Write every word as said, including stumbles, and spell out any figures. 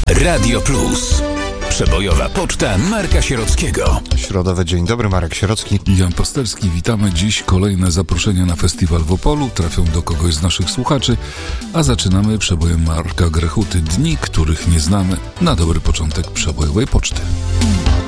Radio Plus. Przebojowa poczta Marka Sierockiego. Środowy dzień dobry, Marek Sierocki. Jan Pasterski, witamy. Dziś kolejne zaproszenia na festiwal w Opolu trafią do kogoś z naszych słuchaczy, a zaczynamy przebojem Marka Grechuty. Dni, których nie znamy. Na dobry początek przebojowej poczty.